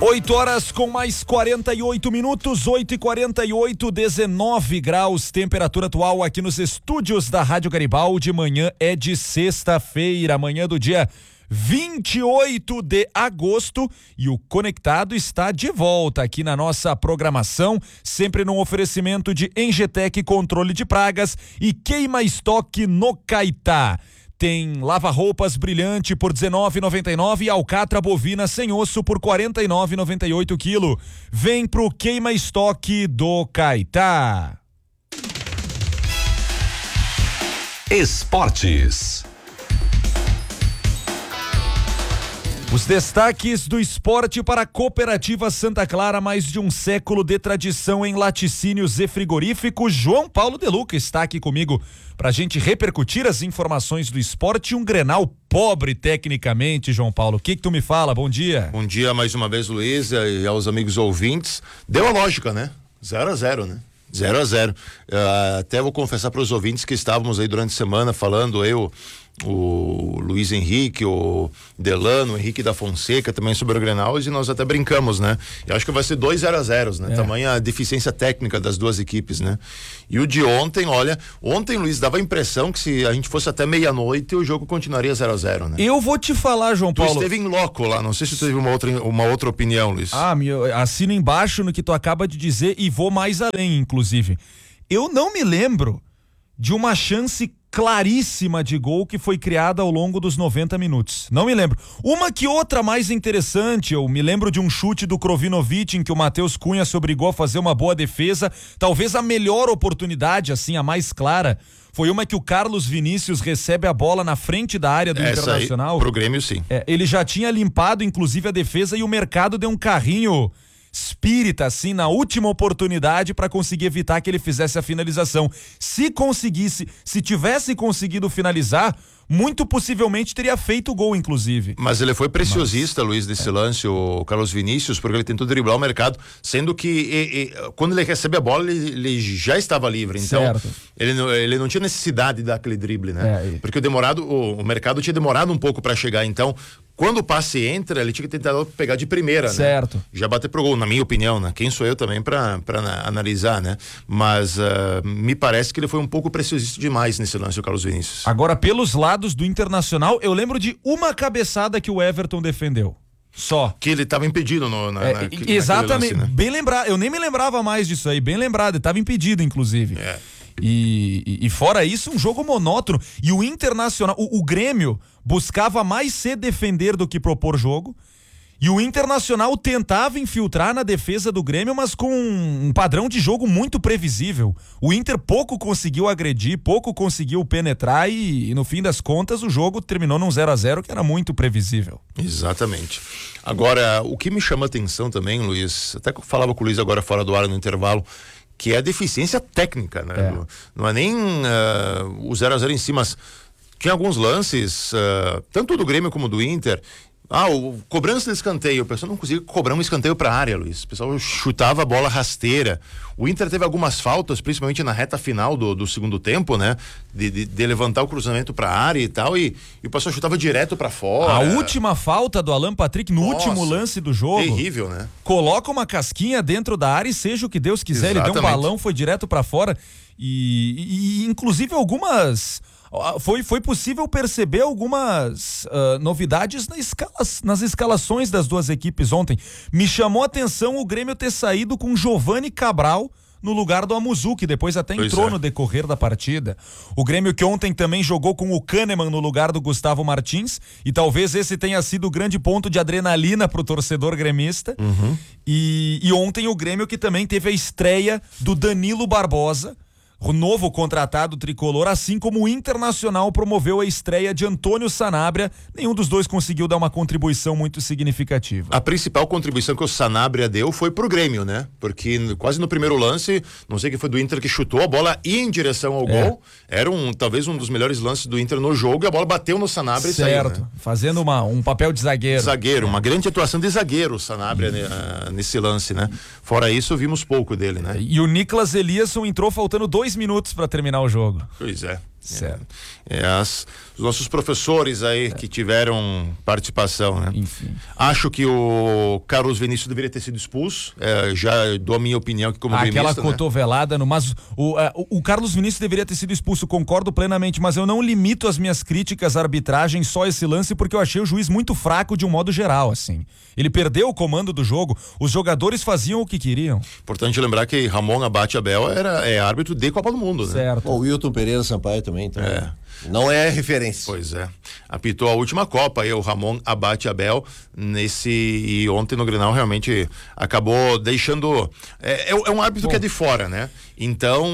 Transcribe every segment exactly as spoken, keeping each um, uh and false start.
oito horas com mais quarenta e oito minutos, oito e quarenta e oito, dezenove graus, temperatura atual aqui nos estúdios da Rádio Garibaldi. Manhã é de sexta-feira, manhã do dia vinte e oito de agosto, e o Conectado está de volta aqui na nossa programação, sempre num oferecimento de Engetec Controle de Pragas e Queima Estoque no Caetá. Tem lava-roupas brilhante por dezenove reais e noventa e nove centavos e alcatra bovina sem osso por quarenta e nove reais e noventa e oito centavos quilo. Vem pro Queima Estoque do Caetá. Esportes. Os destaques do esporte para a Cooperativa Santa Clara, mais de um século de tradição em laticínios e frigoríficos. João Paulo De Luca está aqui comigo para a gente repercutir as informações do esporte. Um Grenal pobre tecnicamente, João Paulo. O que que tu me fala? Bom dia. Bom dia mais uma vez, Luiz, e aos amigos ouvintes. Deu a lógica, né? zero a zero, né? zero a zero. Uh, até vou confessar para os ouvintes que estávamos aí durante a semana falando, eu, o Luiz Henrique, o Delano, o Henrique da Fonseca também sobre o Grenal, e nós até brincamos, né? Eu acho que vai ser dois zero a zero, né? É. Tamanha a deficiência técnica das duas equipes, né? E o de ontem, olha, ontem, Luiz, dava a impressão que se a gente fosse até meia-noite, o jogo continuaria zero a zero, né? Eu vou te falar, João tu Paulo. Tu esteve em loco lá, não sei se tu teve uma outra, uma outra opinião, Luiz. Ah, meu, assino embaixo no que tu acaba de dizer e vou mais além, inclusive. Eu não me lembro de uma chance claríssima de gol que foi criada ao longo dos noventa minutos. Não me lembro. Uma que outra mais interessante, eu me lembro de um chute do Krovinovic em que o Matheus Cunha se obrigou a fazer uma boa defesa. Talvez a melhor oportunidade, assim, a mais clara, foi uma que o Carlos Vinícius recebe a bola na frente da área do Essa Internacional. Aí, pro Grêmio, sim. É, ele já tinha limpado, inclusive, a defesa, e o mercado deu um carrinho espírita, assim, na última oportunidade para conseguir evitar que ele fizesse a finalização. Se conseguisse, se tivesse conseguido finalizar, muito possivelmente teria feito o gol, inclusive. Mas ele foi preciosista, Mas, Luiz, desse é. lance, o Carlos Vinícius, porque ele tentou driblar o mercado, sendo que e, e, quando ele recebe a bola, ele, ele já estava livre. Então, certo. ele não, ele não tinha necessidade de dar aquele drible, né? É, e... Porque o demorado, o, o mercado tinha demorado um pouco para chegar, então quando o passe entra, ele tinha que tentar pegar de primeira, certo. né? Já bater pro gol, na minha opinião, né? Quem sou eu também pra, pra analisar, né? Mas uh, me parece que ele foi um pouco preciosista demais nesse lance, o Carlos Vinícius. Agora, pelos lados do Internacional, eu lembro de uma cabeçada que o Everton defendeu. Só. Que ele estava impedido no, na, é, na, exatamente, lance, né? Bem lembrado, eu nem me lembrava mais disso aí, bem lembrado, ele estava impedido, inclusive. É. E, e, e fora isso, um jogo monótono. E o Internacional, o, o Grêmio buscava mais se defender do que propor jogo. E o Internacional tentava infiltrar na defesa do Grêmio, mas com um padrão de jogo muito previsível. O Inter pouco conseguiu agredir, pouco conseguiu penetrar e, e no fim das contas o jogo terminou num zero a zero que era muito previsível. Exatamente. Agora, o que me chama a atenção também, Luiz, até que eu falava com o Luiz agora fora do ar no intervalo, que é a deficiência técnica, né? É. Não é nem uh, o zero a zero em si, mas tinha alguns lances, uh, tanto do Grêmio como do Inter. Ah, o cobrança de escanteio, o pessoal não conseguia cobrar um escanteio para a área, Luiz. O pessoal chutava a bola rasteira. O Inter teve algumas faltas, principalmente na reta final do, do segundo tempo, né? De, de, de levantar o cruzamento para a área e tal, e, e o pessoal chutava direto para fora. A última falta do Alan Patrick no Nossa, último lance do jogo. Terrível, né? Coloca uma casquinha dentro da área e seja o que Deus quiser. Exatamente. Ele deu um balão, foi direto para fora e, e, e inclusive algumas... Foi, foi possível perceber algumas uh, novidades na escala, nas escalações das duas equipes ontem. Me chamou a atenção o Grêmio ter saído com Giovani Cabral no lugar do Amuzu, que depois até pois entrou é. no decorrer da partida. O Grêmio que ontem também jogou com o Kahneman no lugar do Gustavo Martins, e talvez esse tenha sido o grande ponto de adrenalina pro torcedor gremista. Uhum. E, e ontem o Grêmio que também teve a estreia do Danilo Barbosa, o novo contratado tricolor, assim como o Internacional promoveu a estreia de Antônio Sanabria. Nenhum dos dois conseguiu dar uma contribuição muito significativa. A principal contribuição que o Sanabria deu foi pro Grêmio, né? Porque quase no primeiro lance, não sei quem foi do Inter que chutou, a bola ia em direção ao é. gol. Era um, talvez um dos melhores lances do Inter no jogo, e a bola bateu no Sanabria certo. e saiu. Certo, né? Fazendo uma, um papel de zagueiro. Zagueiro, uma grande atuação de zagueiro, o Sanabria, né, nesse lance, né? Fora isso, vimos pouco dele, né? E o Nicolas Eliasson entrou faltando dois minutos para terminar o jogo. Pois é. Certo. É, é as, os nossos professores aí é. que tiveram participação, né? Enfim. Acho que o Carlos Vinícius deveria ter sido expulso, é, já dou a minha opinião aqui como gremista. Aquela cotovelada, né? no, mas o, o, o Carlos Vinícius deveria ter sido expulso, concordo plenamente, mas eu não limito as minhas críticas à arbitragem só a esse lance, porque eu achei o juiz muito fraco de um modo geral, assim. Ele perdeu o comando do jogo, os jogadores faziam o que queriam. Importante lembrar que Ramon Abate Abel era, é árbitro de Copa do Mundo, né? Certo. O Wilton Pereira Sampaio também, então. É. Não é referência. Pois é. Apitou a última Copa aí, o Ramon Abate Abel, nesse, e ontem no Grenal realmente acabou deixando, é, é um árbitro Bom. que é de fora, né? Então,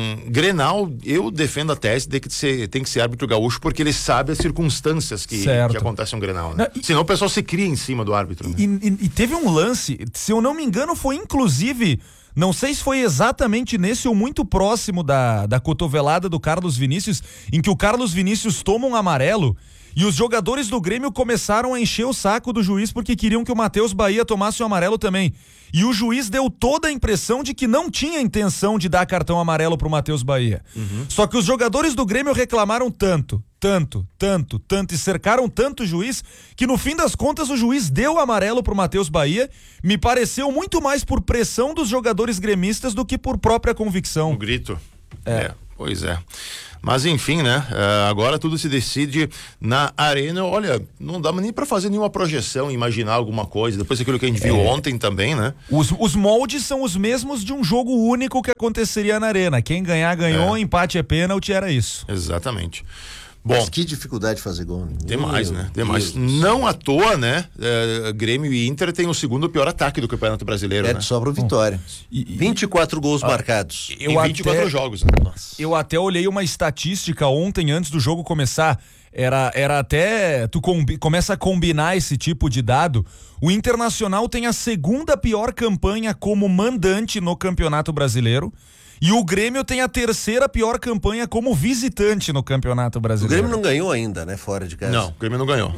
Grenal, eu defendo a tese de que ser, tem que ser árbitro gaúcho, porque ele sabe as circunstâncias que, que acontecem no Grenal, né? Não, e, Senão o pessoal se cria em cima do árbitro, né? E, e, e teve um lance, se eu não me engano, foi inclusive... Não sei se foi exatamente nesse ou muito próximo da, da cotovelada do Carlos Vinícius, em que o Carlos Vinícius toma um amarelo e os jogadores do Grêmio começaram a encher o saco do juiz porque queriam que o Matheus Bahia tomasse o amarelo também. E o juiz deu toda a impressão de que não tinha intenção de dar cartão amarelo pro Matheus Bahia. Uhum. Só que os jogadores do Grêmio reclamaram tanto, tanto, tanto, tanto e cercaram tanto o juiz que no fim das contas o juiz deu o amarelo pro Matheus Bahia. Me pareceu muito mais por pressão dos jogadores gremistas do que por própria convicção. O grito. É. é pois é. Mas enfim, né? Uh, agora tudo se decide na arena. Olha, não dá nem para fazer nenhuma projeção, imaginar alguma coisa. Depois daquilo que a gente viu é. ontem também, né? Os, os moldes são os mesmos de um jogo único que aconteceria na arena. Quem ganhar, ganhou, é. empate é pênalti, era isso. Exatamente. Bom, mas que dificuldade de fazer gol, né? Demais, né? Demais. Não à toa, né? É, Grêmio e Inter tem o segundo pior ataque do Campeonato Brasileiro. É, né? Sobra vitória. E, e, vinte e quatro gols ah, marcados. Eu em vinte e quatro até, jogos. Né? Eu até olhei uma estatística ontem, antes do jogo começar. Era, era até. Tu combi, começa a combinar esse tipo de dado. O Internacional tem a segunda pior campanha como mandante no Campeonato Brasileiro. E o Grêmio tem a terceira pior campanha como visitante no Campeonato Brasileiro. O Grêmio não ganhou ainda, né? Fora de casa. Não, o Grêmio não ganhou.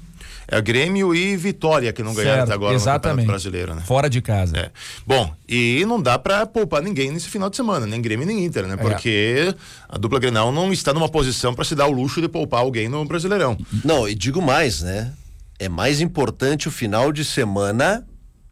É Grêmio e Vitória que não certo, ganharam até agora exatamente. no Campeonato Brasileiro, né? Fora de casa. É. Bom, e não dá pra poupar ninguém nesse final de semana, nem Grêmio nem Inter, né? Porque é. a dupla Grenal não está numa posição pra se dar o luxo de poupar alguém no Brasileirão. Não, e digo mais, né? É mais importante o final de semana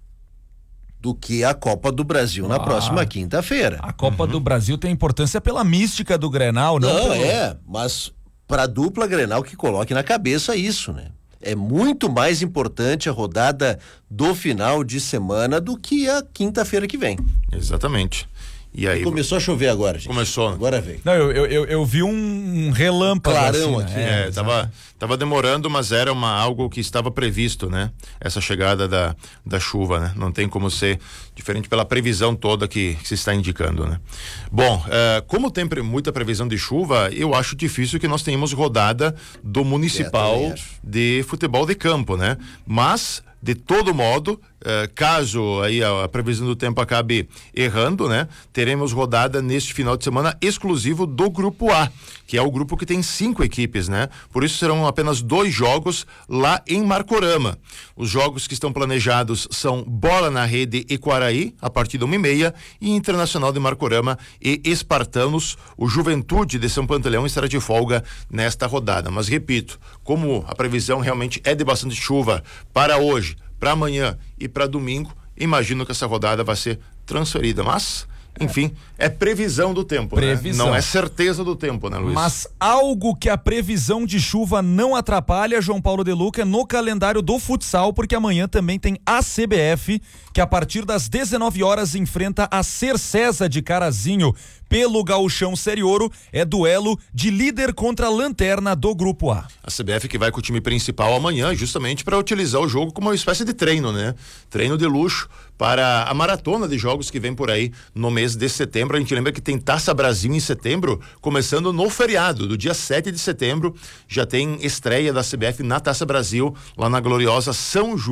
do que a Copa do Brasil na ah, próxima quinta-feira. A Copa uhum. do Brasil tem importância pela mística do Grenal, não? Não, pelo... é, mas pra dupla Grenal que coloque na cabeça isso, né? É muito mais importante a rodada do final de semana do que a quinta-feira que vem. Exatamente. E aí, começou a chover agora, gente. Começou. Agora veio. Não, eu, eu, eu vi um relâmpago. Clarão assim, aqui. É, é tava, tava demorando, mas era uma, algo que estava previsto, né? Essa chegada da, da chuva, né? Não tem como ser diferente pela previsão toda que, que se está indicando, né? Bom, é, como tem pre, muita previsão de chuva, eu acho difícil que nós tenhamos rodada do Municipal é, de Futebol de Campo, né? Mas... De todo modo, eh, caso aí a, a previsão do tempo acabe errando, né? Teremos rodada neste final de semana exclusivo do Grupo A, que é o grupo que tem cinco equipes, né? Por isso serão apenas dois jogos lá em Marcorama. Os jogos que estão planejados são Bola na Rede e Quaraí, a partir da uma e meia, e Internacional de Marcorama e Espartanos. O Juventude de São Pantaleão estará de folga nesta rodada. Mas repito, como a previsão realmente é de bastante chuva para hoje, para amanhã e para domingo, imagino que essa rodada vai ser transferida, mas enfim, é previsão do tempo, previsão. Né? Não é certeza do tempo, né, Luiz? Mas algo que a previsão de chuva não atrapalha, João Paulo De Luca, é no calendário do futsal, porque amanhã também tem a C B F, que a partir das dezenove horas enfrenta a Cercesa de Carazinho pelo Gauchão Série Ouro. É duelo de líder contra a lanterna do Grupo A. A C B F que vai com o time principal amanhã, justamente para utilizar o jogo como uma espécie de treino, né? Treino de luxo para a maratona de jogos que vem por aí no mês de setembro. A gente lembra que tem Taça Brasil em setembro, começando no feriado, do dia sete de setembro, já tem estreia da C B F na Taça Brasil, lá na gloriosa São João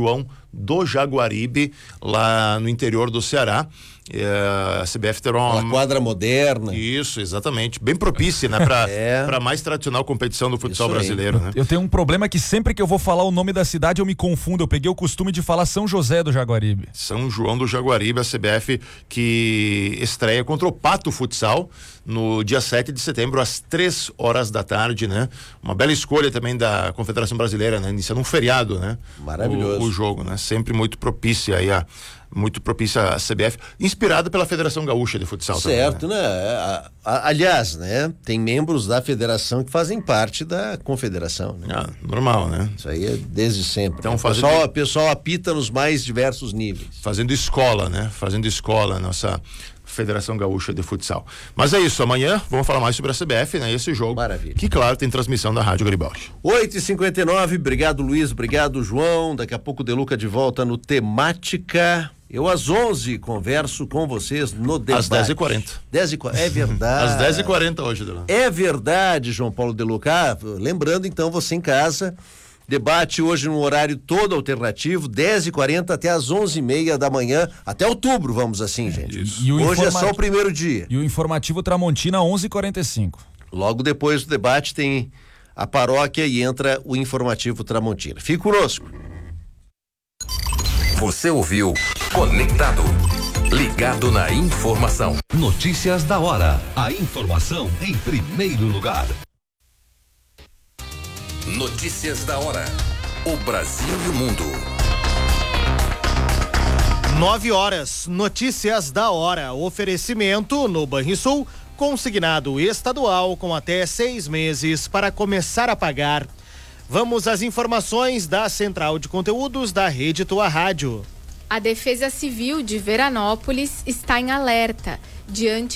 do Jaguaribe, lá no interior do Ceará. É, a C B F terá uma, uma quadra moderna. Isso, exatamente. Bem propícia, né? Para é. a mais tradicional competição do futsal brasileiro, né? Eu tenho um problema que sempre que eu vou falar o nome da cidade eu me confundo. Eu peguei o costume de falar São José do Jaguaribe. São João do Jaguaribe, a C B F que estreia contra o Pato Futsal no dia sete de setembro, às três horas da tarde, né? Uma bela escolha também da Confederação Brasileira, né? Iniciando um feriado, né? Maravilhoso. O, o jogo, né? Sempre muito propícia aí a muito propícia a C B F, inspirada pela Federação Gaúcha de Futsal. Certo, também, né? A, a, aliás, né? Tem membros da federação que fazem parte da confederação, né? Ah, normal, né? Isso aí é desde sempre. Então, o fazendo... pessoal, pessoal apita nos mais diversos níveis. Fazendo escola, né? Fazendo escola, nossa Federação Gaúcha de Futsal. Mas é isso, amanhã vamos falar mais sobre a C B F, né? Esse jogo. Maravilha. Que, claro, tem transmissão da Rádio Garibaldi. oito e cinquenta e nove, obrigado Luiz, obrigado João. Daqui a pouco o Deluca de volta no Temática. Eu às onze converso com vocês no debate. Às dez e quarenta. dez e quarenta, é verdade. Às dez e quarenta hoje, Delano. É verdade, João Paulo Deluca. Ah, lembrando então, você em casa, debate hoje num horário todo alternativo, dez e quarenta até às onze e meia da manhã, até outubro, vamos assim, gente. Isso. E o hoje informa... é só o primeiro dia. E o informativo Tramontina, onze e quarenta e cinco. Logo depois do debate tem a paróquia e entra o informativo Tramontina. Fique conosco. Você ouviu Conectado, ligado na informação. Notícias da hora. A informação em primeiro lugar. Notícias da hora. O Brasil e o mundo. Nove horas. Notícias da hora. Oferecimento no Banrisul, consignado estadual com até seis meses para começar a pagar. Vamos às informações da Central de Conteúdos da Rede Tua Rádio. A Defesa Civil de Veranópolis está em alerta diante